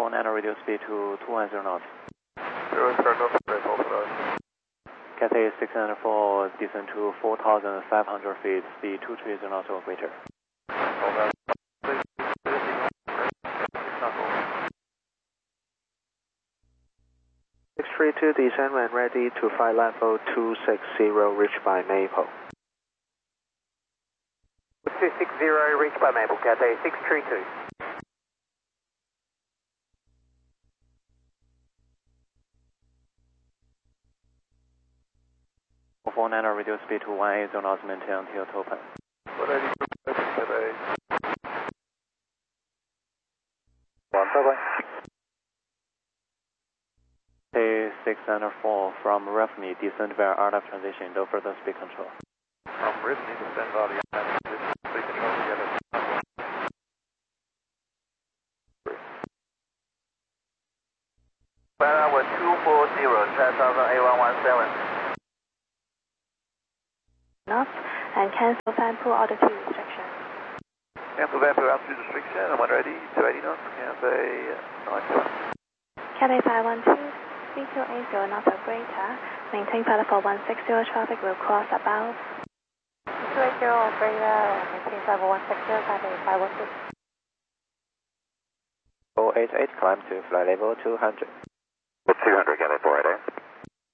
49 radio speed to 210 knots. 0 square knots, great, hold it. Cathay 604, descend to 4,500 feet, speed 230 knots or greater. Hold on. 632, descend when ready to flight level 260, reached by Maple. 260, reached by Maple, Cathay 632. For 49 radio speed to 180 knots, maintain until topen. 180, Cathay. Bye-bye. Cathay 604 from Rafni, descend via RF transition, no further speed control. From Rifney, descend via the transition, speed control together. Flight level 240, transfer A117. And cancel fan pool altitude restriction. Cancel van to altitude restriction, and when ready, 280 knots, Cathay 9. Cathay 512, speed 280 knots or greater. Maintain flight level 160, traffic will cross above. 280 or greater, maintain flight level 160, Cathay 512. 488, climb to flight level 200. 200, Cathay 488.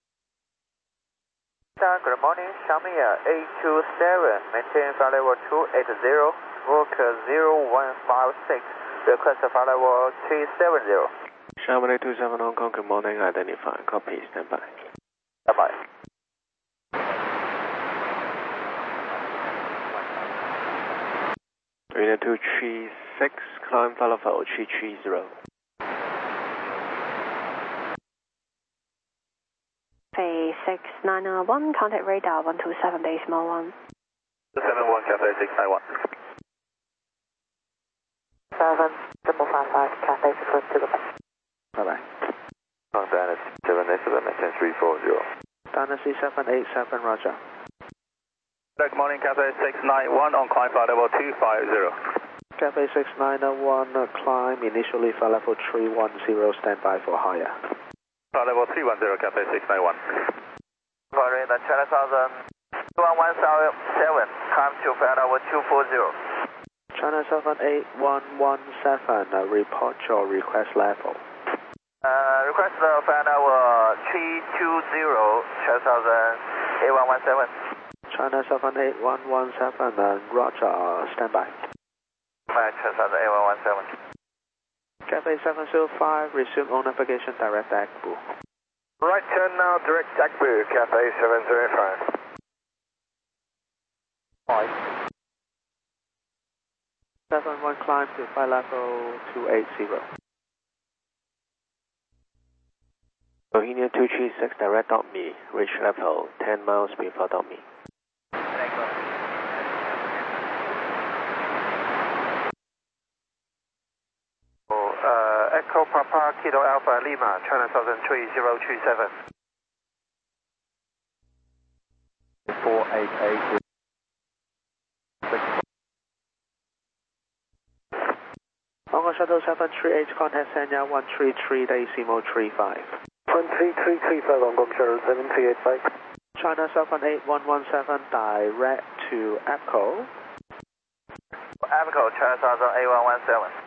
Good morning, Xiaomi 827, maintain flight level 280, rook 0156, request flight level 370. Xiaomi 827 Hong Kong, good morning, identify, copy, stand by. Bye-bye. Unit 236, climb flight level 330. Cathay 6991, contact radar 127 decimal 1. 71, Cathay 691. 755, Cathay 612. Bye-bye. Dynasty 787, maintain 340. Dynasty 787, roger. Good morning, Cathay 691 on climb flight level 250. Cathay 691, climb, initially flight level 310, stand by for higher. Flight level 310, Cathay 691. Sorry, the China Southern 1117, climb to flight level 240. China 78117, report your request level. Request flight level 320, China Southern 8117. China 78117, roger, stand by. China Southern 8117. Cathay 705, resume on navigation, direct Agbu. Right turn now, direct Agbu, Cathay 705. 71, climb to flight level 280. Bohemian 236, direct on me, reach level 10 miles before on me. Echo Papa Kilo Alpha Lima, China Southern 3027. 488. Hongo Shuttle 738, contact Sanya 133.35. 13335, Hong Kong Shuttle 7385. China 78117, direct to Echo. Avico, China Southern A117.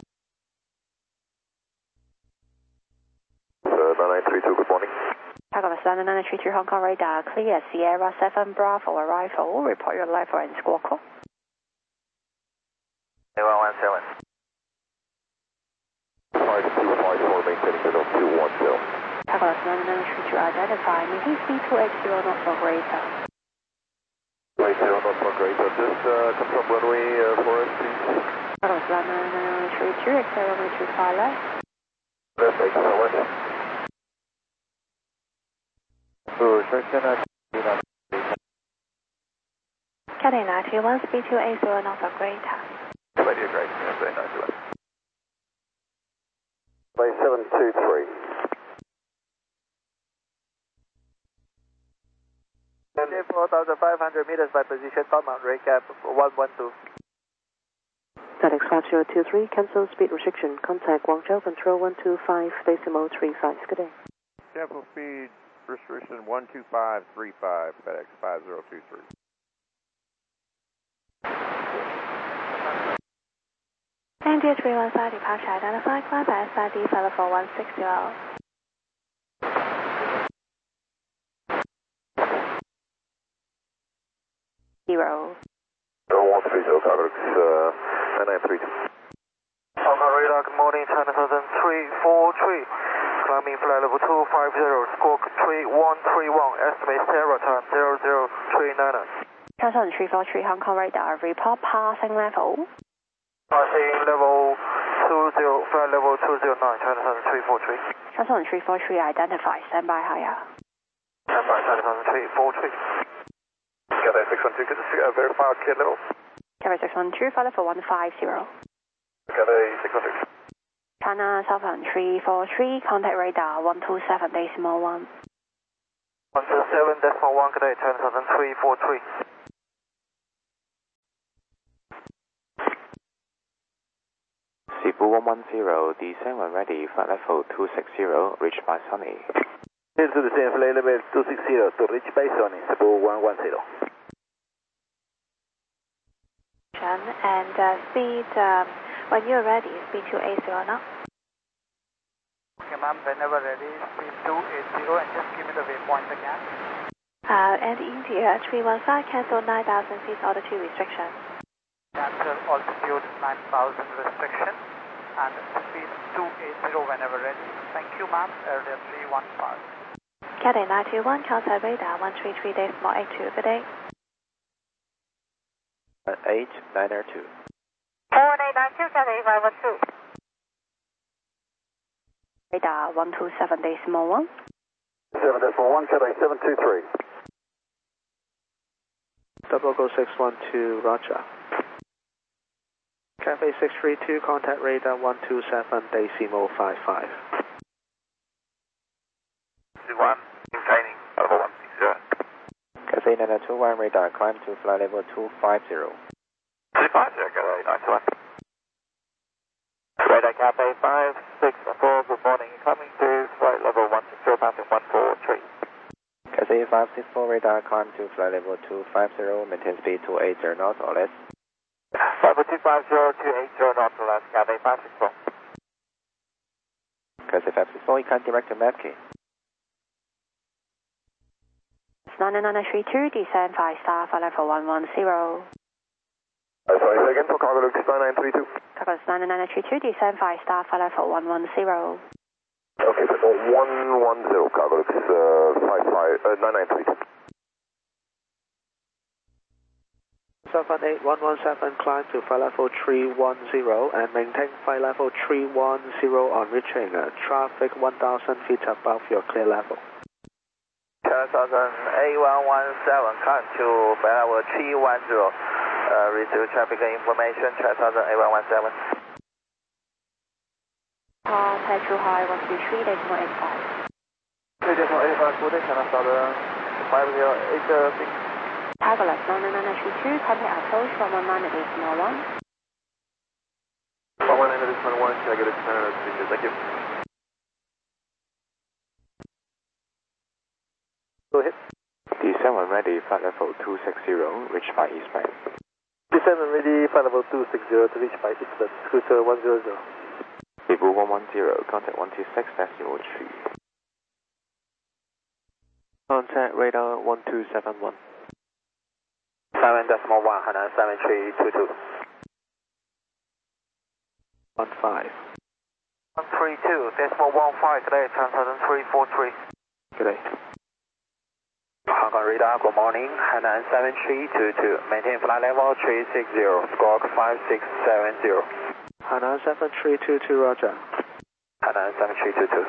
9932, good morning. Pagama 9932 Hong Kong radar, clear Sierra 7 Bravo arrival, report your level and squawk call. A117. 5254, maintaining middle 210. Pagama 9932 identify, maintain speed 280 knots or greater. 280 knots or greater, just confirm runway for us, please. Pagama 9932, accelerate to far left. Thank you so much. Cathay 91, speed 280 knots or greater. Radio great, Cathay 91. Bay 723. 4,500 meters by position, Belmont, rate gap 112. FedEx 5023, cancel speed restriction. Contact Guangzhou Control 125.35. Good day. Cancel speed restriction 12535, FedEx 5023. India 315 departure identified, climb by SID flight level 160. Zero. 130, Cargo 9932. Hong Kong radar, good morning, China Southern 343. Climbing flight level 250, squawk 3131, estimate zero time 0039. China Southern 343, Hong Kong radar, report passing level. Passing level 20, flight level 209, China Southern 343. China Southern 343, identify, standby higher. Standby, China Southern 343. Cathay 612, good to see you, verify clear level. Cathay 612, flight level 150. Cathay 612. China Southern 343, contact radar 127.1. 127.1, good day, China Southern 343. Cebu 110, descend when ready, flight level 260, reached by Sunny. Here's to the same flight level 260 to reach by Sunny, Cebu 110. And speed, when you're ready, speed 280 now. Okay, ma'am, whenever ready, speed 280 and just give me the waypoint again. And India 315, cancel 9,000 feet altitude restriction. Cancel altitude 9,000 restriction and speed 280 whenever ready. Thank you, ma'am, area 315. Cathay 921, contact radar 133.82. Good day. 8902. 4892, Cathay 512. Radar 127.1. 7.1, Cathay 723. Double Go 612, Roger. Cathay 632, contact radar 127.55. 1, maintaining, level 160. Cathay 921, radar, climb to flight level 250. 250, Cathay 91. Radar Cathay 564, good morning, coming to flight level 160, passing 143. Cathay 564, radar, climb to flight level 250, maintain speed 280 knots or less. Flight level 250, 280 knots or less, Cathay 564. Cathay 564, you can direct to Mapkey. 99932, descend 5 star, flight level 110. Sorry, say again for Cargo 9932. Cargo 99932, descend 5 star, flight level 110. Okay, so 110, Cargo 9932. 78117, climb to flight level 310 and maintain flight level 310 on reaching traffic 1,000 feet above your clear level. 10,000 A117, come to flight level 310, receive traffic information, 10,000 A117. Contact too high 123.85. 3.85, good day, 10,000 5086. Cargo 99932, contact approach 119.1. 119.1, can I get a 10,000? Thank you. Go ahead. Descend when ready, flight level 260, reached by eastbound. Descend when ready, flight level 260 to reach by eastbound, cruiser 100. Cebu 110, contact 126.03. Contact radar 1271. 7.1, Hainan 7322. 15. 132.15, today, 10,343. Good day. Hong Kong radar, good morning, Hainan 7322. Maintain flight level 360, squawk 5670. Hainan 7322, Roger. Hainan 7322.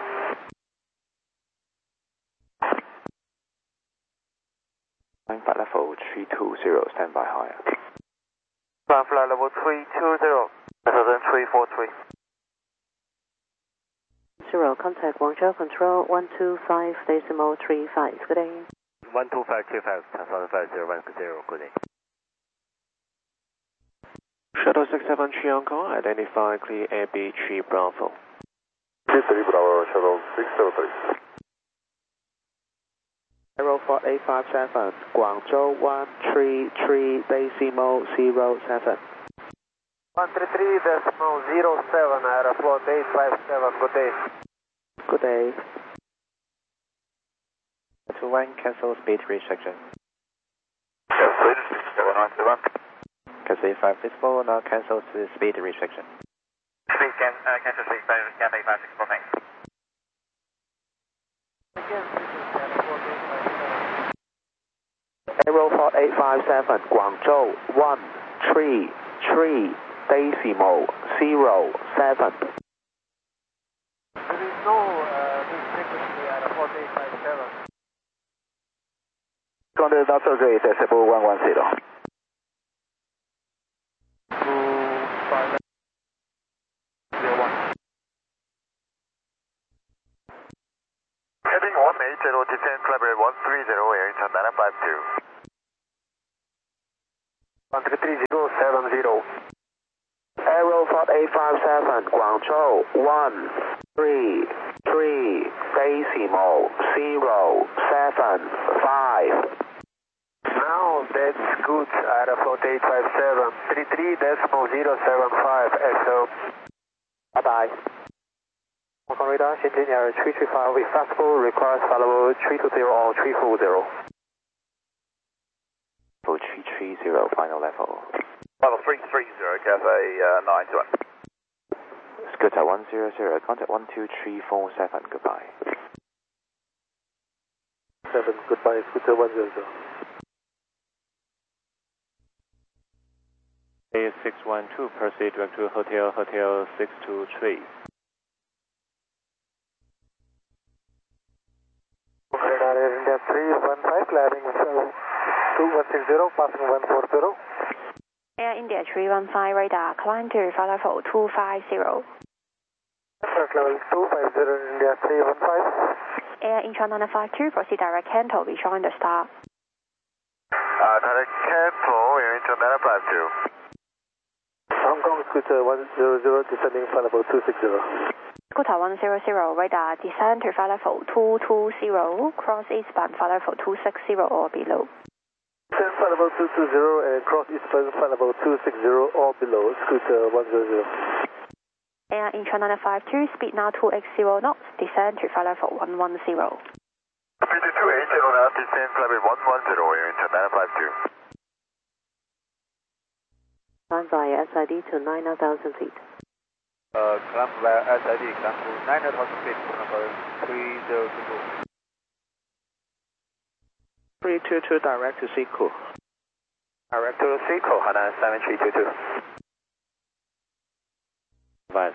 Flight level 320, standby higher. Flight level 320, 10,343. 0, contact Guangzhou Control 125.35. Good day. 12525, 10,501, good day. Shuttle 673 on call, identify clear AB3 Bravo. 3 Bravo, Shuttle 673. Aeroflot 857, Guangzhou 133 decimal 07. 133.07, Aeroflot 857, good day. Good day. 21, cancel speed restriction. Cancel restriction, 7191. Cathay 5 visible, now cancel speed restriction. Speed cancel speed, Cathay 5 visible, thanks. Aeroflot 857, Guangzhou 133 decimal 07. There is no this frequency Aeroflot 857. Contact Delta Gate, decibel 110. Heading 180, descend flight 130, Air Incheon 952. 133.070. Aeroflot 857, Guangzhou 133 decimal 075. Now that's good, Aeroflot 857, 33.075, XO. Bye-bye. Hong Kong radar, Shenzhen Air 335 with fastball, requires follow 320 or 340. 330, final level. Level 330, Cathay 921. Scooter 100, contact 12347, goodbye. 7, goodbye, Scooter 100. A612, proceed direct to Hotel 623. Radar Air India 315, climbing 2160, passing 140. Air India 315 radar, climb to flight level 250. Aircraft level 250, India 315. Air Incheon 952, proceed direct Kanto, rejoin the star. Direct Kanto, Air Incheon 952. Hong Kong Scooter 100, descending flight level 260. Scooter 100, radar, descend to flight level 220, cross eastbound flight level 260 or below. Descend flight level 220 and cross eastbound flight level 260 or below, Scooter 100. Air Incheon 952, speed now 280 knots, descend to flight level 110. Speed 280 now, descend flight 110, Air Incheon 952. Climb via SID to 9,000 feet. Climb via SID, climb to 9,000 feet, number 3024. 322 direct to Siku. Direct to Seco, Hainan 7322. Advise.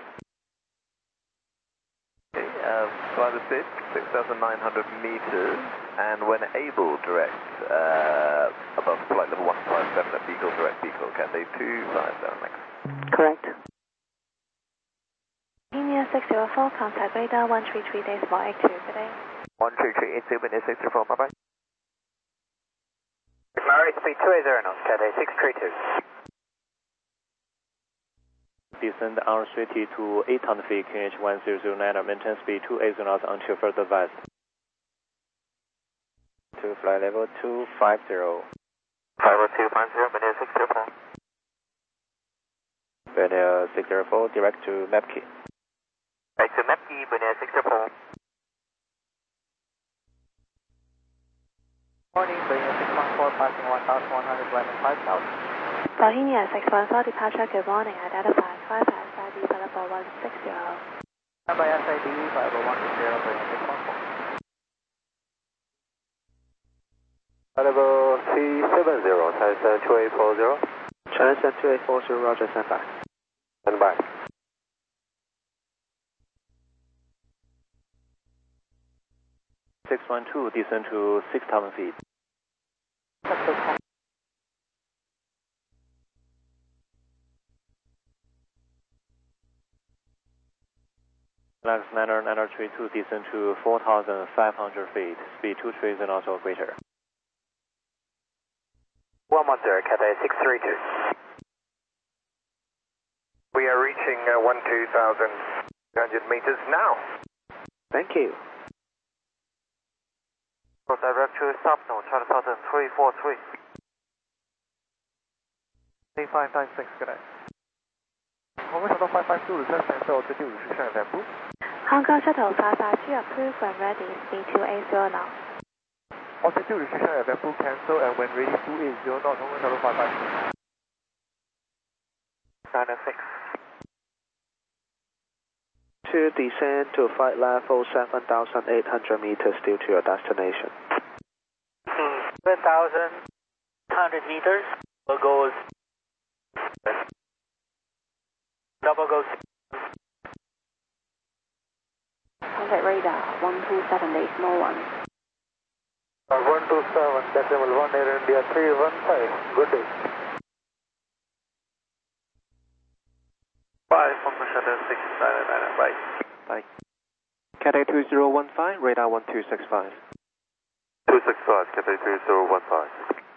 Fly the pitch, 6,900 meters, and when able, direct above flight level 157 at Beagle, direct Beagle, Cathay 257, thanks. Correct. India 604, contact radar 133.82, good day. 133, India 604, bye-bye. Murray, speed 280 knots, Cathay 632. Descend R30 to 800 feet, QH 1009, maintain speed 280 knots until further advised. To flight level 250. Flight level 250, Bernier 604. Bernier 604, direct to Mapkey. Right to Mapkey, Bernier 604. Morning, Bernier 614, passing 1,100, landing 5,000. Bohemia 614, departure, good morning, identify 5 SID, flight level 160. Stand by SID, flight level 160, Bernier 614. Flight level 370, Thailand 2840. China 2840, roger, stand by. Stand by. (612) descend to 6,000 feet. Lux 932 descend to 4,500 feet, speed 230 knots or greater. 110, Cathay 632. We are reaching 12,300 meters now. Thank you. Direct to Subno, China Southern 343. 8596, good night. Hong Kong Shuttle 552 return cancel altitude restriction at Bamboo. Hong Kong Shuttle 552 approved when ready, speed 280 knots. Altitude restriction at Bamboo cancel and when ready 280 knots, Hong Kong Shuttle 552. 906. To descend to flight level 7,800 meters due to your destination. 7,100 meters. Goes. Double goes. Contact radar 127.1. 127, decimal 1 Air India 315. Good day. 5 Hong Kong Shuttle 699, bye. Bye. Cathay 2015, radar 1265. 265, Cathay 2015.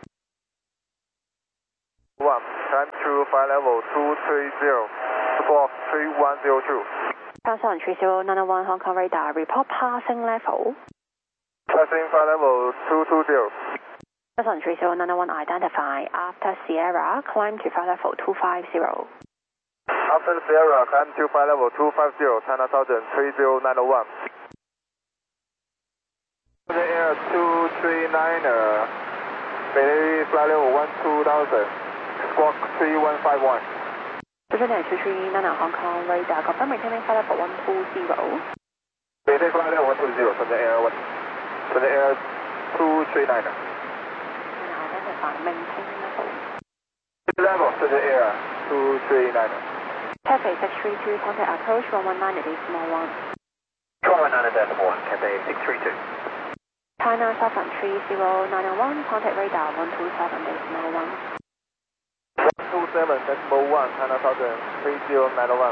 1, time through flight level 230, squawk 3102. Southern 3091 Hong Kong radar, report passing level. Passing flight level 220. Southern 3091 identify after Sierra, climb to flight level 250. After Sierra, climb to flight level 250, China Southern 30901. The Air 239er, Bay flight level 12000, squawk 3151. Southern 2399 Hong Kong radar, confirm maintaining flight level 120. Bay flight level 120 from the Air 239er. And identify maintaining level. Level to the Air 239er. Cathay 632, contact approach 119.1. 119.1, Cathay 632. China Southern 3091, contact radar 127.1. 127.1, China Southern 3091.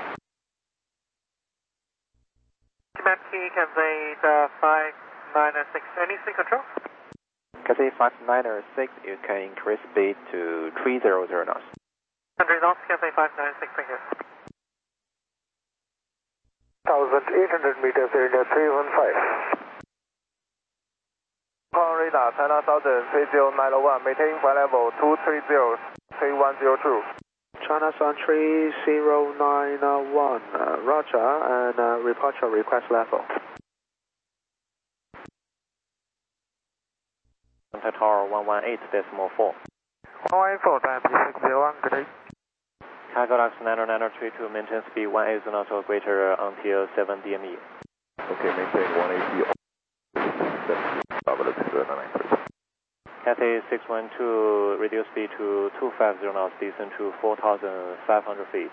Key Cathay 596, anything control? Cathay 596, you can increase speed to 300 knots. 100 knots, Cathay 596, thank you. 1,800 meters, India 315. Hong radar, China Southern 3091, maintain flight level 230, 3102. China Sun 3091, roger, and report your request level. Contact tower 118.4. 114, time 601, good day. Cargo Lux 99932, maintain speed 180 knots or greater until 7 DME. Okay, maintain 180. Cathay 612, reduce speed to 250 knots, descend to 4,500 feet.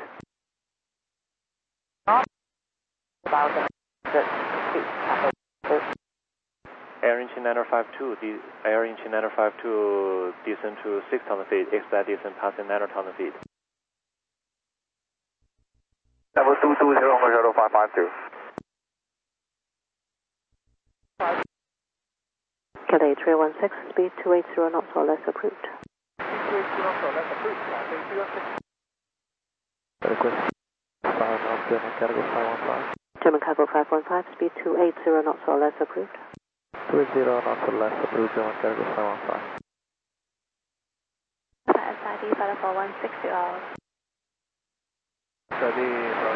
Air engine 9052, Air engine 9052, descend to 6,000 feet, expect descent passing 9,000 feet. Level 220, Hong Kong Shuttle 552. Cathay 316, speed 280 knots or less approved. 280 knots or less approved, Cathay 316. Request 5 knots, German Cargo 515. German Cargo 515, speed 280 knots or less approved. 280 knots or less approved, German Cargo 515. SID flight level 160. Study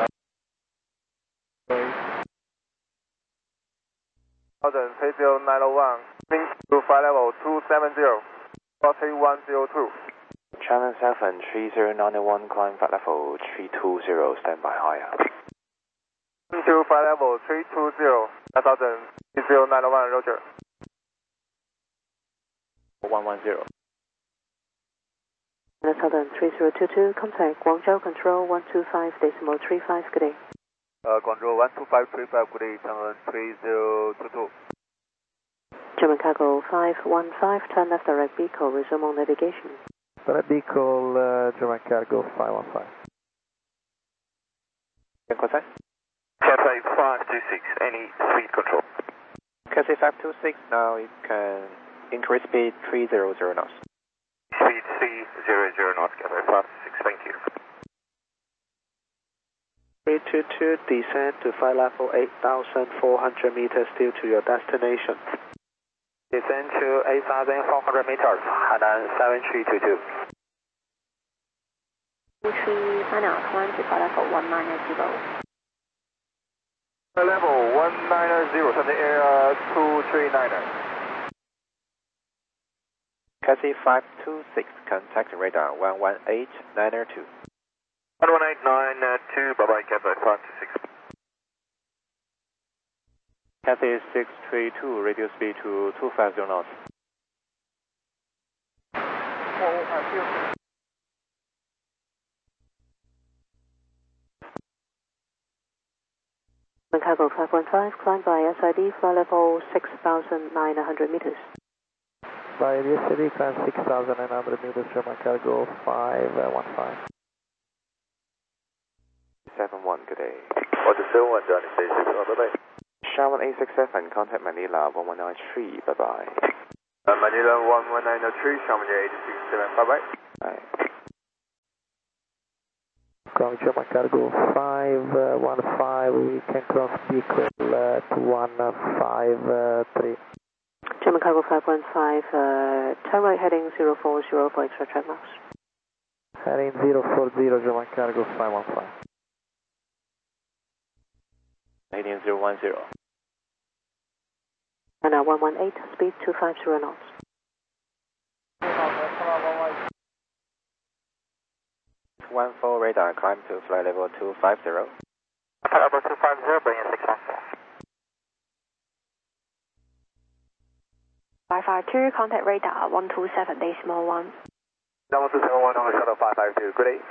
Southern 3091, to flight level 270, 3102. China Southern 3091, climb flight level 320, standby higher. To flight level 320, Southern 3091, roger. 110. Southern 3022, contact Guangzhou Control 125.35, good day. Guangzhou 12535, good day, Chang'an 3022. German Cargo 515, turn left direct vehicle, resume on navigation. Direct vehicle, German Cargo 515. Cathay? Cathay 526, any speed control? Cathay 526, now you can increase speed 300 knots. Speed 300 knots, Cathay 526, thank you. 322, descend to flight level 8,400 meters still to your destination. Descend to 8,400 meters, Hainan 7322. 2390, climb to flight level 190. Level 190, Sunday Air 239er. Cathay 526, contact radar 118.902. 118.902, bye-bye, Cathay 526. Cathay 632, radio speed to 250 knots. Cargo 515, climb by SID, flight level 6,900 meters. By the SID, climb 6,900 meters, German Cargo 515. 71, good day. Order 71, Johnny, stay 6, bye-bye. Sharman 867, contact Manila 1193, bye-bye. Manila 11903, Sharman 867, bye-bye. Bye. Ground German Cargo 515, we can cross vehicle at 153. German Cargo 515, turn right heading 040 for extra track marks. Heading 040, German Cargo 515. Heading 010. And now 118, speed 250 knots. 14 radar, climb to flight level 250. Flight level 250, bring in 614. 552, contact radar 127.1. 127.1 on shuttle 552, good day.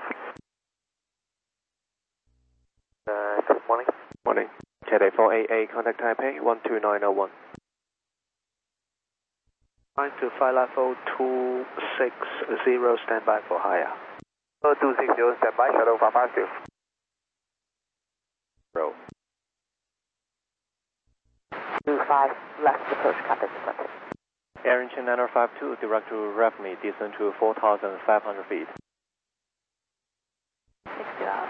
Good morning. Morning. Cathay 488, contact Taipei 12901. Climb to flight level 260, stand by for higher. 260, stand by, shuttle 552. Roll. 25, left approach, Captain. Air engine 9052, direct to REFME, descend to 4,500 feet. 60 hours.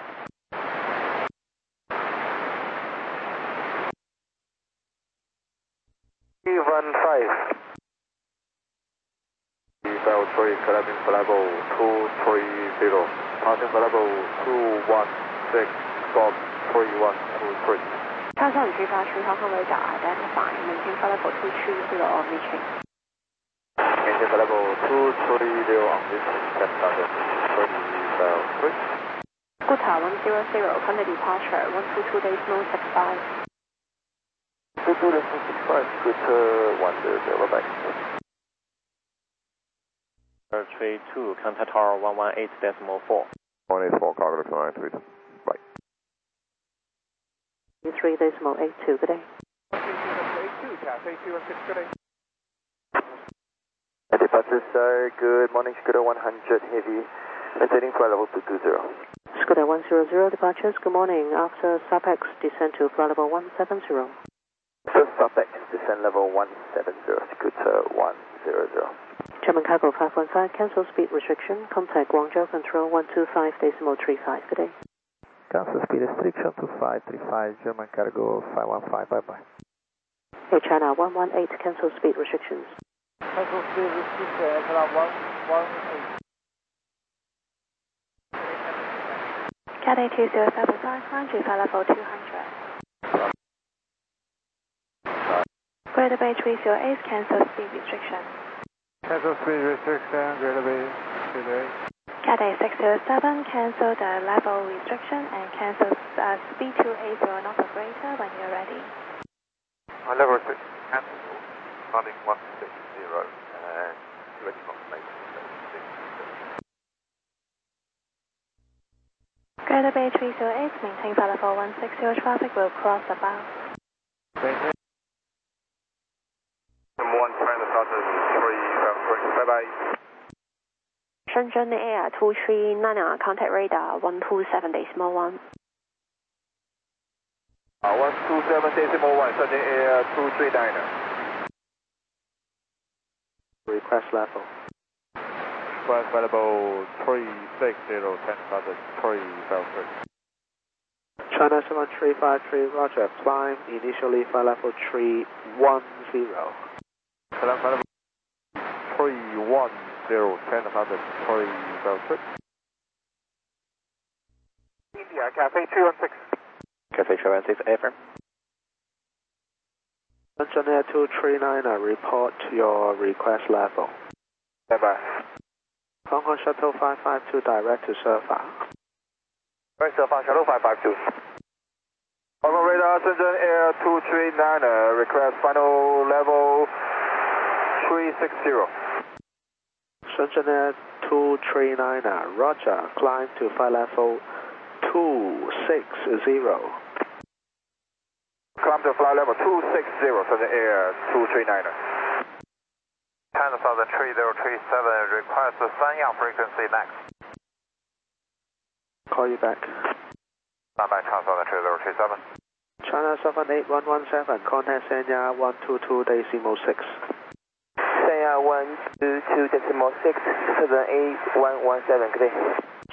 Bell 3, collapsing for level 230. Passing for level 216, stop 3123. Transfer 352, Hong radar identify, maintain flight level 230 on reaching. Maintain for level 230 on reaching 10,033. Guta 100, contact departure 122.65. 222.65, good 100, bye-bye. 32, contact tower 118.4. 184, cargo to 932. Bye. 3.82, good day. 82, Cathay 216, good day. Departure, sir. Good morning, Scooter 100 Heavy. Maintaining flight level 220. Scooter 100 departures, good morning. After SUPEX, descend to flight level 170. First SUPEX, descend level 170, Scooter 100. German Cargo 515, cancel speed restriction. Contact Guangzhou Control 125.35, good day. Cancel speed restriction to 535, German Cargo 515, bye-bye. Air China 118, cancel speed restrictions. Cancel speed restriction, aircraft 118. Cathay 2075, climb to flight level 200. Greater Bay 308, cancel speed restriction. Cancel speed restriction, Greater Bay 308. Cathay 607, cancel the level restriction and cancel speed 280 knots or greater when you're ready. Level 6, cancel, landing 160, and ready confirmation. Greater Bay 308, maintain flight level 160, traffic will cross the bow. Maintain. Number 1, China Southern 353, bye-bye. Shenzhen Air 239, contact radar 127.1. 127.1, Shenzhen Air 239. Request level. Request level 360, 10,000, 353. China 7353, roger, climb initially flight level 310. Climb flight level 310, 10,000, 303. India, Cafe 316. Cafe 316, affirm. Engineer 239, report your request level. Bye-bye. Hong Kong Shuttle 552, direct to Surfer. Right, Surfer, Shuttle 552. Hong Kong Radar, Shenzhen Air 239, request final level 360. Shenzhen Air 239, roger, climb to flight level 260. Climb to flight level 260, Shenzhen Air 239. China Southern 3037, request the Sanyang frequency next. Call you back. Standby China Southern 3037. China 78117, contact Sanya 122.6. Sanya 122.6, 78117, good day.